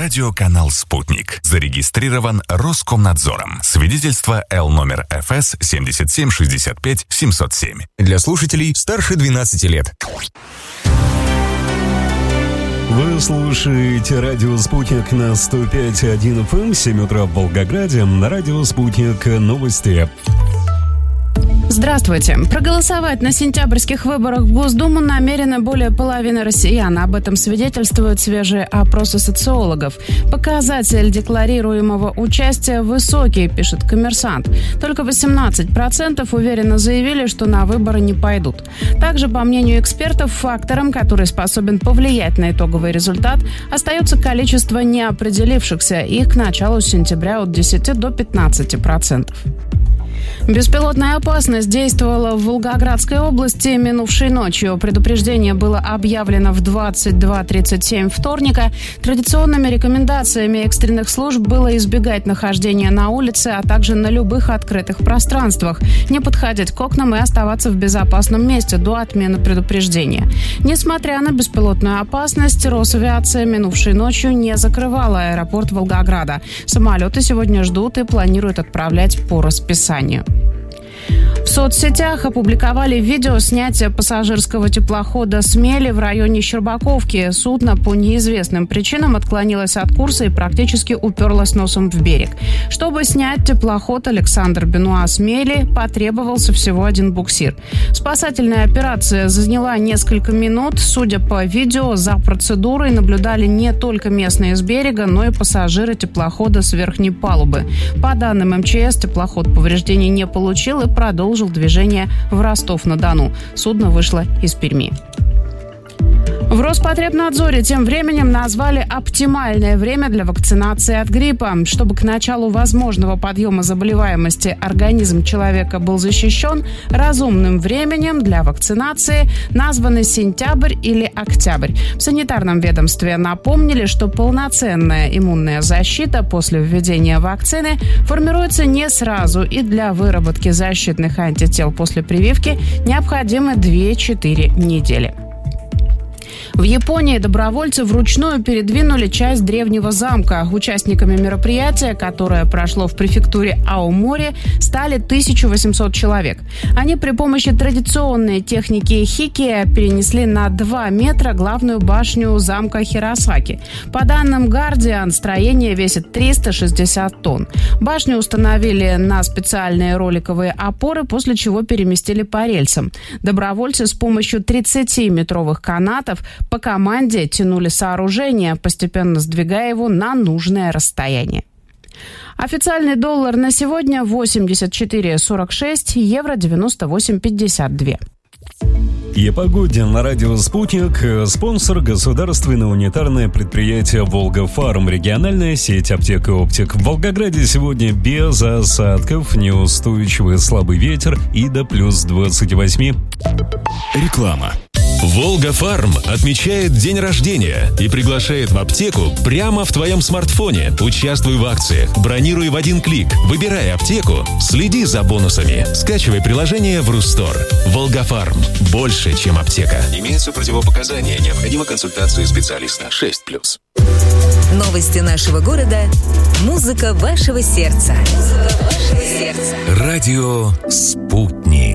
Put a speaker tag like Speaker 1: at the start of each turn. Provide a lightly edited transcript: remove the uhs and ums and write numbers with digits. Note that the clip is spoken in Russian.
Speaker 1: Радиоканал «Спутник». Зарегистрирован Роскомнадзором. Свидетельство Л номер ФС 7765 707.
Speaker 2: Для слушателей старше 12 лет.
Speaker 3: Вы слушаете радио «Спутник» на 105.1 FM, 7 утра в Волгограде. На радио «Спутник» новости.
Speaker 4: Здравствуйте. Проголосовать на сентябрьских выборах в Госдуму намерены более половины россиян. Об этом свидетельствуют свежие опросы социологов. Показатель декларируемого участия высокий, пишет «Коммерсант». Только 18% уверенно заявили, что на выборы не пойдут. Также, по мнению экспертов, фактором, который способен повлиять на итоговый результат, остается количество неопределившихся. Их к началу сентября от 10 до 15%. Беспилотная опасность действовала в Волгоградской области минувшей ночью. Предупреждение было объявлено в 22:37 вторника. Традиционными рекомендациями экстренных служб было избегать нахождения на улице, а также на любых открытых пространствах, не подходить к окнам и оставаться в безопасном месте до отмены предупреждения. Несмотря на беспилотную опасность, Росавиация минувшей ночью не закрывала аэропорт Волгограда. Самолеты сегодня ждут и планируют отправлять по расписанию. В соцсетях опубликовали видео снятия пассажирского теплохода «Смели» в районе Щербаковки. Судно по неизвестным причинам отклонилось от курса и практически уперлось носом в берег. Чтобы снять теплоход «Александр Бенуа Смели», потребовался всего один буксир. Спасательная операция заняла несколько минут. Судя по видео, за процедурой наблюдали не только местные с берега, но и пассажиры теплохода с верхней палубы. По данным МЧС, теплоход повреждений не получил и продолжил движение в Ростов-на-Дону. Судно вышло из Перми. В Роспотребнадзоре тем временем назвали оптимальное время для вакцинации от гриппа. Чтобы к началу возможного подъема заболеваемости организм человека был защищен, разумным временем для вакцинации названы сентябрь или октябрь. В санитарном ведомстве напомнили, что полноценная иммунная защита после введения вакцины формируется не сразу, и для выработки защитных антител после прививки необходимы 2-4 недели. В Японии добровольцы вручную передвинули часть древнего замка. Участниками мероприятия, которое прошло в префектуре Аомори, стали 1800 человек. Они при помощи традиционной техники хикия перенесли на 2 метра главную башню замка Хиросаки. По данным Guardian, строение весит 360 тонн. Башню установили на специальные роликовые опоры, после чего переместили по рельсам. Добровольцы с помощью 30-метровых канатов по команде тянули сооружение, постепенно сдвигая его на нужное расстояние. Официальный доллар на сегодня 84,46, евро 98,52.
Speaker 3: И о погоде на радио «Спутник». Спонсор — государственное унитарное предприятие «Волга-Фарм». Региональная сеть аптек и оптик. В Волгограде сегодня без осадков, неустойчивый слабый ветер и до плюс 28.
Speaker 5: Реклама. «Волга-Фарм» отмечает день рождения и приглашает в аптеку прямо в твоем смартфоне. Участвуй в акциях, бронируй в один клик, выбирай аптеку, следи за бонусами. Скачивай приложение в Рустор. «Волга-Фарм» – больше, чем аптека.
Speaker 6: Имеются противопоказания. Необходима консультация специалиста. 6+.
Speaker 7: Новости нашего города. Музыка вашего сердца.
Speaker 5: Радио «Спутник».